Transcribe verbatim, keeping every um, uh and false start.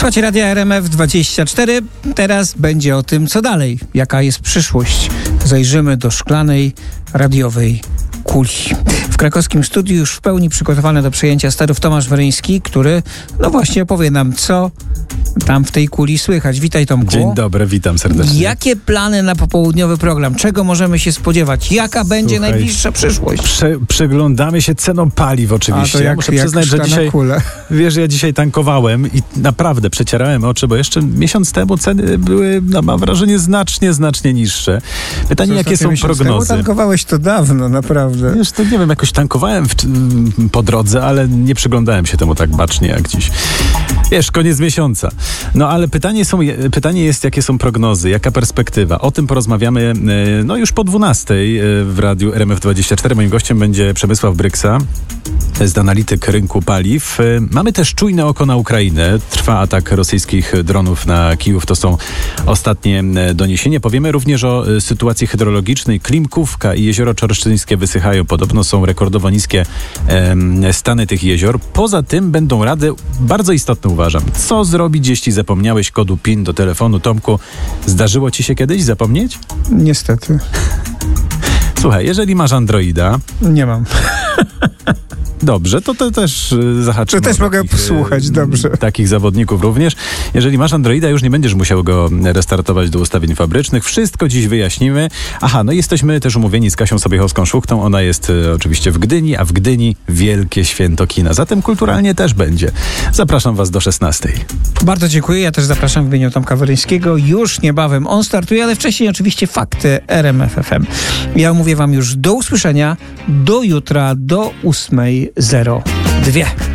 Słuchajcie Radia R M F dwadzieścia cztery. Teraz będzie o tym, co dalej. Jaka jest przyszłość. Zajrzymy do szklanej radiowej kuli. W krakowskim studiu już w pełni przygotowany do przejęcia sterów Tomasz Weryński, który no właśnie opowie nam, co tam w tej kuli słychać. Witaj, Tomku. Dzień dobry, witam serdecznie. Jakie plany na popołudniowy program? Czego możemy się spodziewać? Jaka będzie Słuchaj, najbliższa przyszłość? Prze- przeglądamy się ceną paliw oczywiście. A to jak, ja muszę jak przyznać, że dzisiaj, kule. wiesz, ja dzisiaj tankowałem i naprawdę przecierałem oczy, bo jeszcze miesiąc temu ceny były, no, mam wrażenie, znacznie, znacznie niższe. Pytanie, Co, jakie są prognozy? Temu tankowałeś to dawno, naprawdę. Wiesz, to nie wiem, jakoś tankowałem w, po drodze, ale nie przyglądałem się temu tak bacznie jak dziś. Wiesz, koniec miesiąca. No ale pytanie, są, pytanie jest, jakie są prognozy, jaka perspektywa. O tym porozmawiamy no już po dwunastej w Radiu R M F dwadzieścia cztery. Moim gościem będzie Przemysław Bryksa. To jest analityk rynku paliw. Mamy też czujne oko na Ukrainę. Trwa atak rosyjskich dronów na Kijów. To są ostatnie doniesienia. Powiemy również o sytuacji hydrologicznej. Klimkówka i jezioro Czorsztyńskie wysychają. Podobno są rekordowo niskie e, stany tych jezior. Poza tym będą rady bardzo istotne, uważam. Co zrobić, jeśli zapomniałeś kodu PIN do telefonu? Tomku, zdarzyło ci się kiedyś zapomnieć? Niestety. Słuchaj, jeżeli masz Androida... Nie mam. Dobrze, to, to też zahaczymy. To też mogę posłuchać, dobrze. Takich zawodników również. Jeżeli masz Androida, już nie będziesz musiał go restartować do ustawień fabrycznych. Wszystko dziś wyjaśnimy. Aha, no jesteśmy też umówieni z Kasią Sobiechowską-Szuchtą. Ona jest e, oczywiście w Gdyni, a w Gdyni wielkie święto kina. Zatem kulturalnie też będzie. Zapraszam was do szesnastej. Bardzo dziękuję. Ja też zapraszam w imieniu Tomka Weryńskiego. Już niebawem on startuje, ale wcześniej oczywiście fakty R M F F M. Ja mówię wam już do usłyszenia, do jutra, do ósmej zero dwa.